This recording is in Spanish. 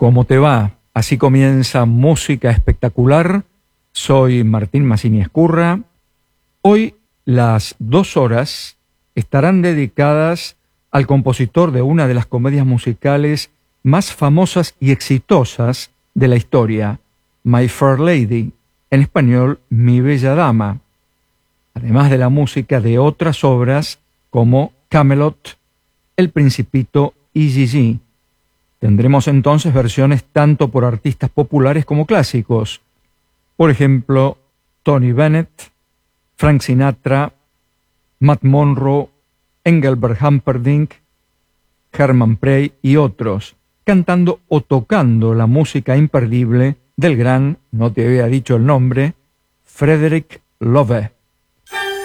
¿Cómo te va? Así comienza Música Espectacular. Soy Martín Massini Escurra. Hoy las 2 horas estarán dedicadas al compositor de una de las comedias musicales más famosas y exitosas de la historia, My Fair Lady, en español Mi Bella Dama, además de la música de otras obras como Camelot, El Principito y Gigi. Tendremos entonces versiones tanto por artistas populares como clásicos. Por ejemplo, Tony Bennett, Frank Sinatra, Matt Monro, Engelbert Humperdinck, Herman Prey y otros, cantando o tocando la música imperdible del gran, no te había dicho el nombre, Frederick Loewe.